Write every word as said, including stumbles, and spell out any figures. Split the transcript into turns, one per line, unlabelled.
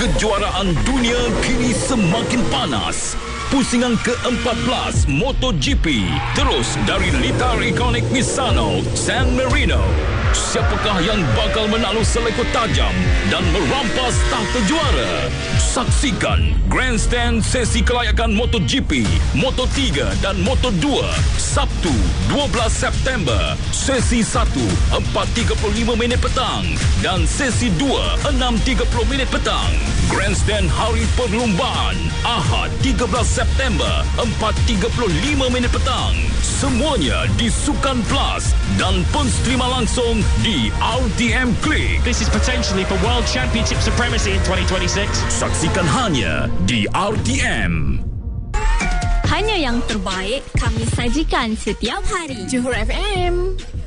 Kejuaraan dunia kini semakin panas. Pusingan keempat belas MotoGP terus dari litar ikonik Misano, San Marino. Siapakah yang bakal menakluk selekut tajam dan merampas takhta juara? Saksikan Grandstand sesi kelayakan MotoGP, Moto tiga dan Moto dua Sabtu dua belas September. Sesi satu empat tiga puluh lima minit petang dan sesi dua enam tiga puluh minit petang. Grandstand hari perlumbaan Ahad tiga belas September empat tiga puluh lima minit petang. Semuanya di Sukan Plus dan pensterima langsung di R T M Click.
This is potentially for World Championship supremacy in twenty twenty-six.
Saksikan hanya di R T M.
Hanya yang terbaik kami sajikan setiap hari. Johor F M.